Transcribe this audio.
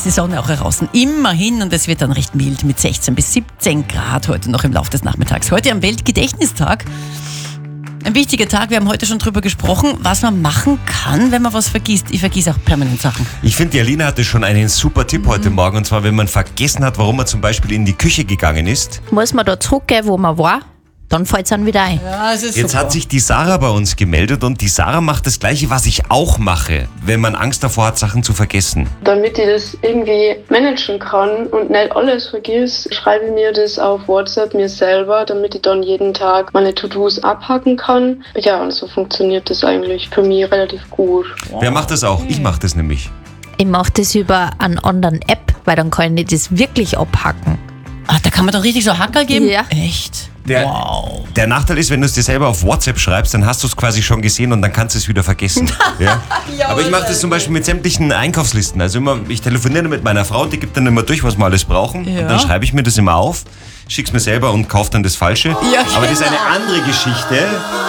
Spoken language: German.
ist die Sonne auch heraus. Immerhin, und es wird dann recht mild mit 16 bis 17 Grad heute noch im Laufe des Nachmittags. Heute am Weltgedächtnistag. Ein wichtiger Tag, wir haben heute schon drüber gesprochen, was man machen kann, wenn man was vergisst. Ich vergesse auch permanent Sachen. Ich finde, die Alina hatte schon einen super Tipp heute Morgen. Und zwar, wenn man vergessen hat, warum man zum Beispiel in die Küche gegangen ist. Muss man da zurückgehen, wo man war? Dann fällt es dann wieder ein. Ja, es ist Jetzt hat sich die Sarah bei uns gemeldet und die Sarah macht das Gleiche, was ich auch mache, wenn man Angst davor hat, Sachen zu vergessen. Damit ich das irgendwie managen kann und nicht alles vergiss, schreibe ich mir das auf WhatsApp mir selber, damit ich dann jeden Tag meine To-Dos abhaken kann. Ja, und so funktioniert das eigentlich für mich relativ gut. Wer macht das auch? Ich mache das nämlich. Ich mache das über einen anderen App, weil dann kann ich das wirklich abhacken. Ah, da kann man doch richtig so Hackerl geben? Ja. Echt? Wow. Der Nachteil ist, wenn du es dir selber auf WhatsApp schreibst, dann hast du es quasi schon gesehen und dann kannst du es wieder vergessen. Ja? Aber ich mache das zum Beispiel mit sämtlichen Einkaufslisten. Also ich telefoniere mit meiner Frau und die gibt dann immer durch, was wir alles brauchen. Ja. Und dann schreibe ich mir das immer auf, schick's mir selber und kaufe dann das Falsche. Ja, Aber das ist eine andere Geschichte.